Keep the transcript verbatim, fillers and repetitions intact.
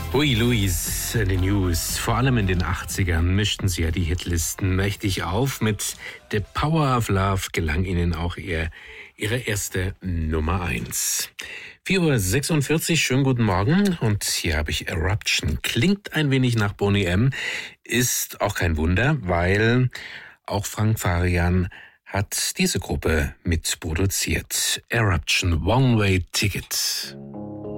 Hui Louis, in den News. Vor allem in den achtzigern mischten sie ja die Hitlisten mächtig auf. Mit The Power of Love gelang ihnen auch ihr, ihre erste Nummer eins. vier Uhr sechsundvierzig, schönen guten Morgen. Und hier habe ich Eruption. Klingt ein wenig nach Boney M. Ist auch kein Wunder, weil auch Frank Farian hat diese Gruppe mitproduziert. Eruption, One Way Ticket.